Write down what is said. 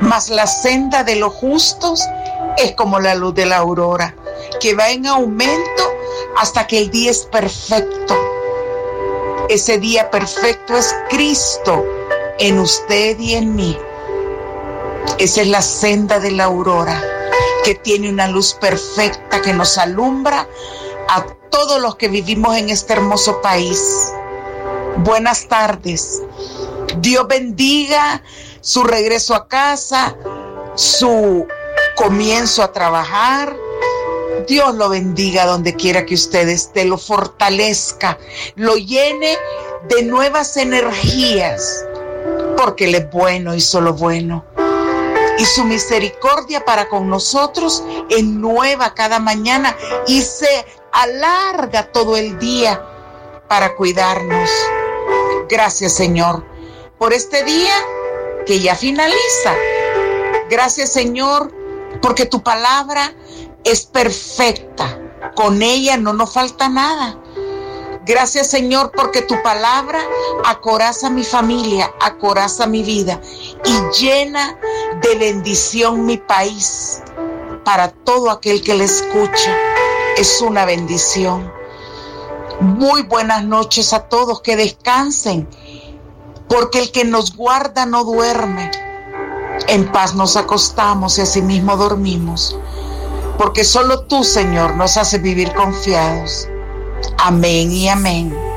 mas la senda de los justos es como la luz de la aurora, que va en aumento hasta que el día es perfecto. Ese día perfecto es Cristo en usted y en mí. Esa es la senda de la aurora, que tiene una luz perfecta que nos alumbra a todos los que vivimos en este hermoso país. Buenas tardes. Dios bendiga su regreso a casa, su comienzo a trabajar. Dios lo bendiga donde quiera que usted esté, lo fortalezca, lo llene de nuevas energías, porque Él es bueno y solo bueno. Y su misericordia para con nosotros es nueva cada mañana y se alarga todo el día para cuidarnos. Gracias, Señor, por este día que ya finaliza. Gracias, Señor, porque tu palabra es perfecta. Con ella no nos falta nada. Gracias, Señor, porque tu palabra acoraza mi familia, acoraza mi vida y llena de bendición mi país. Para todo aquel que le escucha, es una bendición. Muy buenas noches a todos, que descansen, porque el que nos guarda no duerme. En paz nos acostamos y asimismo dormimos, porque solo tú, Señor, nos haces vivir confiados. Amén y amén.